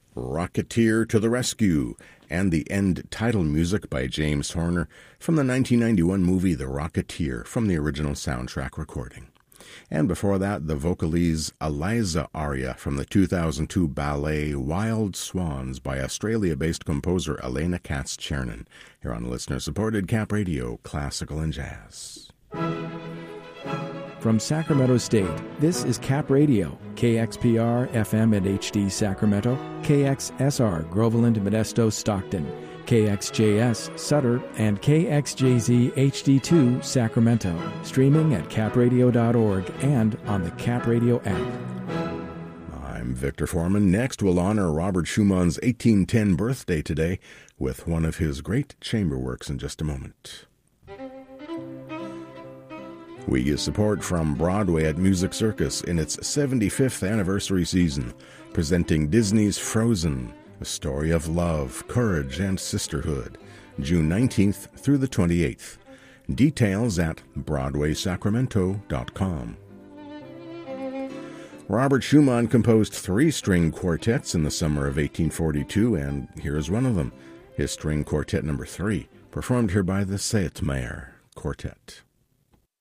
Rocketeer to the Rescue, and the end title music by James Horner from the 1991 movie The Rocketeer from the original soundtrack recording. And before that, the Vocalese Eliza aria from the 2002 ballet Wild Swans by Australia-based composer Elena Katz-Chernin, here on listener-supported Cap Radio, Classical and Jazz. From Sacramento State, this is Cap Radio, KXPR FM and HD Sacramento, KXSR Groveland, Modesto, Stockton, KXJS Sutter, and KXJZ HD2 Sacramento, streaming at capradio.org and on the Cap Radio app. I'm Victor Foreman. Next, we'll honor Robert Schumann's 1810 birthday today with one of his great chamber works in just a moment. We get support from Broadway at Music Circus in its 75th anniversary season, presenting Disney's Frozen, a story of love, courage, and sisterhood, June 19th through the 28th. Details at BroadwaySacramento.com. Robert Schumann composed 3 string quartets in the summer of 1842, and here's one of them, his string quartet number 3, performed here by the Seitmeyer Quartet.